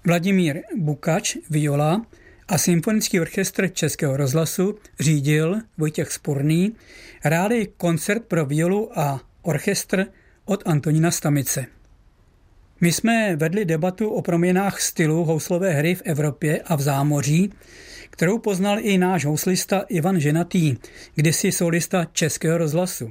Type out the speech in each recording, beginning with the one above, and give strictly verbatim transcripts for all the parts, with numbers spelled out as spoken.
Vladimír Bukač, viola, a Symfonický orchestr Českého rozhlasu řídil Vojtěch Spurný, hráli koncert pro violu a orchestr od Antonína Stamice. My jsme vedli debatu o proměnách stylu houslové hry v Evropě a v zámoří, kterou poznal i náš houslista Ivan Ženatý, kdysi solista Českého rozhlasu.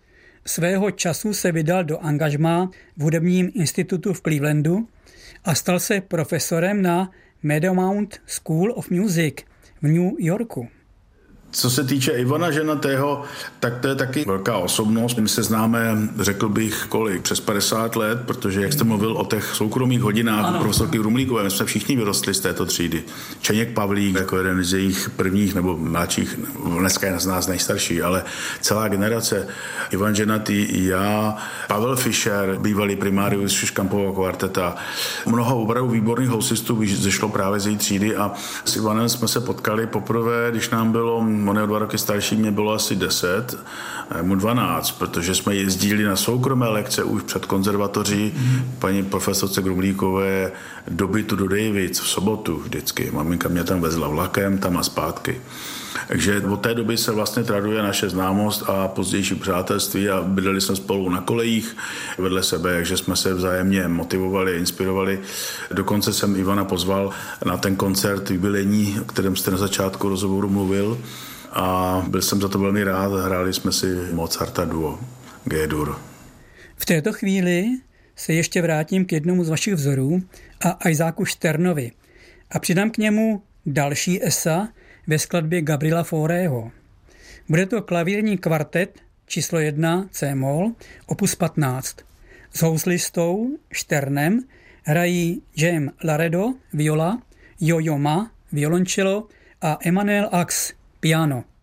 Svého času se vydal do angažmá v hudebním institutu v Clevelandu a stal se profesorem na Meadowmount School of Music v New Yorku. Co se týče Ivana Ženatého, tak to je taky velká osobnost. My se známe, řekl bych, kolik, přes padesát let, protože jak jste mluvil o těch soukromých hodinách profesorky Rumlíkové, my jsme všichni vyrostli z této třídy. Čeněk Pavlík jako jeden z jejich prvních nebo mladších, dneska je z nás nejstarší, ale celá generace. Ivan Ženatý, já, Pavel Fischer, bývalý primárius Škampového kvarteta. Mnoho opravdu výborných housistů zešlo právě z její třídy a s Ivanem jsme se potkali poprvé, když nám bylo, on je o dva roky starší, mě bylo asi deset, mu dvanáct, protože jsme jezdili na soukromé lekce už před konzervatoří mm. paní profesorce Grumlíkové do bytu do Davids v sobotu vždycky. Maminka mě tam vezla vlakem, tam a zpátky. Takže od té doby se vlastně traduje naše známost a pozdější přátelství a bydleli jsme spolu na kolejích vedle sebe, takže jsme se vzájemně motivovali, inspirovali. Dokonce jsem Ivana pozval na ten koncert jubilejní, o kterém jste na začátku rozhovoru mluvil a byl jsem za to velmi rád. Hráli jsme si Mozarta duo G-dur. V této chvíli se ještě vrátím k jednomu z vašich vzorů a Isaacu Šternovi a přidám k němu další esa ve skladbě Gabriela Faurého. Bude to klavírní kvartet číslo jedna C-moll, opus patnáct. S houslistou Šternem hrají James Laredo, viola, Yo-Yo Ma, violoncello a Emmanuel Ax, piano.